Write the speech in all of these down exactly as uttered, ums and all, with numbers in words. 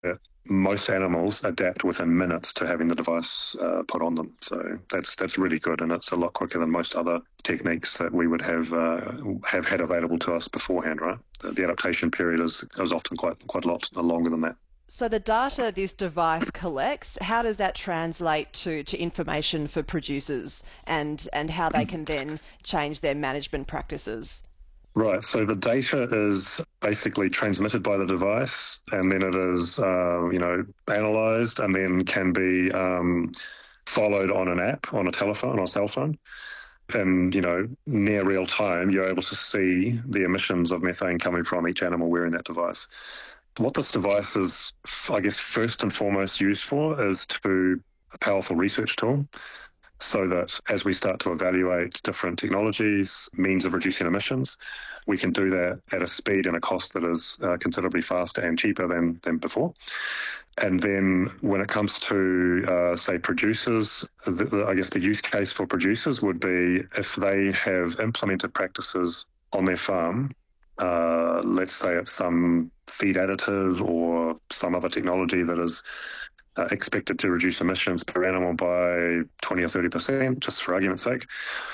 that most animals adapt within minutes to having the device uh, put on them. So that's that's really good, and it's a lot quicker than most other techniques that we would have uh, have had available to us beforehand. Right, the, the adaptation period is is often quite quite a lot longer than that. So the data this device collects, how does that translate to, to information for producers and, and how they can then change their management practices? Right, so the data is basically transmitted by the device, and then it is, uh, you know, analysed and then can be um, followed on an app, on a telephone, on a cell phone. And, you know, near real time, you're able to see the emissions of methane coming from each animal wearing that device. What this device is, I guess, first and foremost used for is to a powerful research tool, so that as we start to evaluate different technologies, means of reducing emissions, we can do that at a speed and a cost that is uh, considerably faster and cheaper than, than before. And then when it comes to, uh, say, producers, the, the, I guess the use case for producers would be if they have implemented practices on their farm, uh, let's say it's some feed additive or some other technology that is Uh, expected to reduce emissions per animal by twenty or thirty percent, just for argument's sake.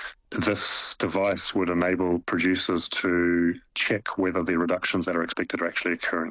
This device would enable producers to check whether the reductions that are expected are actually occurring.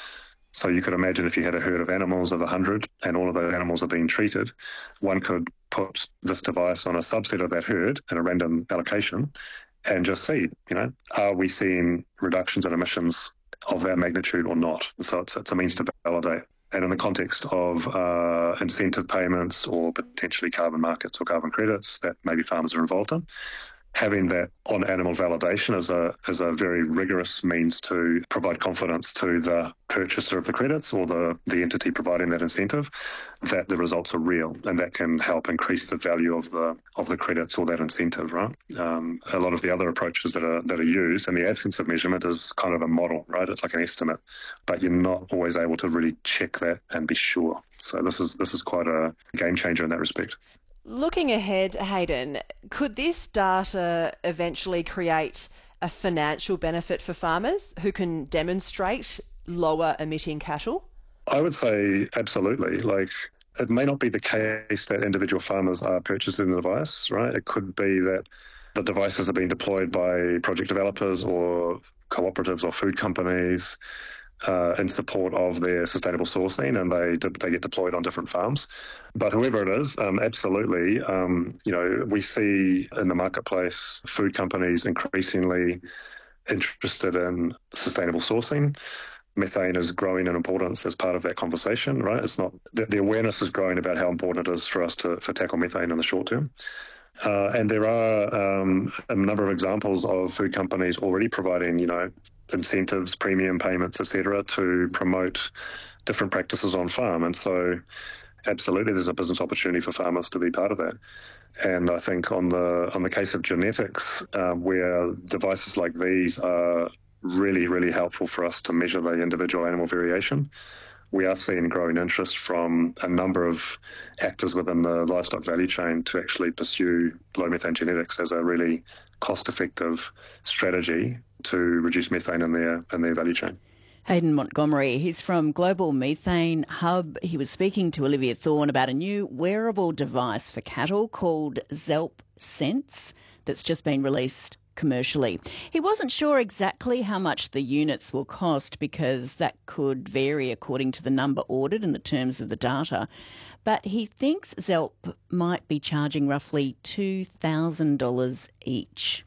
So you could imagine if you had a herd of animals of one hundred and all of those animals are being treated, one could put this device on a subset of that herd in a random allocation and just see, you know, are we seeing reductions in emissions of that magnitude or not? So it's, it's a means to validate. And in the context of uh, incentive payments or potentially carbon markets or carbon credits that maybe farmers are involved in, having that on-animal validation is a is a very rigorous means to provide confidence to the purchaser of the credits or the, the entity providing that incentive that the results are real, and that can help increase the value of the of the credits or that incentive, right? Um, a lot of the other approaches that are that are used in the absence of measurement is kind of a model, right? It's like an estimate, but you're not always able to really check that and be sure. So this is this is quite a game changer in that respect. Looking ahead, Hayden, could this data eventually create a financial benefit for farmers who can demonstrate lower emitting cattle? I would say absolutely. Like, it may not be the case that individual farmers are purchasing the device, right? It could be that the devices are being deployed by project developers or cooperatives or food companies Uh, in support of their sustainable sourcing, and they they get deployed on different farms. But whoever it is, um, absolutely, um, you know, we see in the marketplace food companies increasingly interested in sustainable sourcing. Methane is growing in importance as part of that conversation, right? It's not the, the awareness is growing about how important it is for us to for tackle methane in the short term. Uh, and there are um, a number of examples of food companies already providing, you know, incentives, premium payments, et cetera, to promote different practices on farm. And so absolutely there's a business opportunity for farmers to be part of that. And I think on the on the case of genetics, uh, where devices like these are really, really helpful for us to measure the individual animal variation, we are seeing growing interest from a number of actors within the livestock value chain to actually pursue low methane genetics as a really cost-effective strategy to reduce methane in their in their value chain. Hayden Montgomery, he's from Global Methane Hub. He was speaking to Olivia Thorne about a new wearable device for cattle called Zelp Sense that's just been released commercially. He wasn't sure exactly how much the units will cost because that could vary according to the number ordered and the terms of the data, but he thinks Zelp might be charging roughly two thousand dollars each.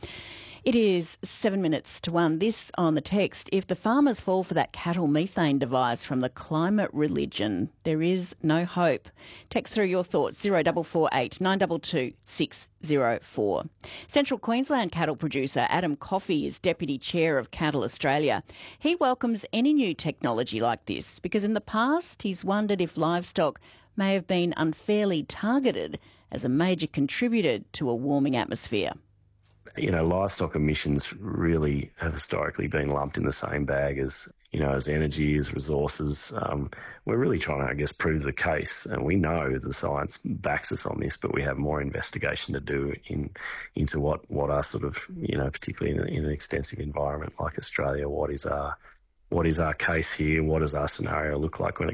It is seven minutes to one. This on the text. If the farmers fall for that cattle methane device from the climate religion, there is no hope. Text through your thoughts, zero four four eight nine two two six zero four. Central Queensland cattle producer Adam Coffey is Deputy Chair of Cattle Australia. He welcomes any new technology like this because in the past he's wondered if livestock may have been unfairly targeted as a major contributor to a warming atmosphere. You know, livestock emissions really have historically been lumped in the same bag as, you know, as energy, as resources. Um, we're really trying to, I guess, prove the case, and we know the science backs us on this, but we have more investigation to do in into what, what are sort of, you know, particularly in, in an extensive environment like Australia, what is our what is our case here? What does our scenario look like when it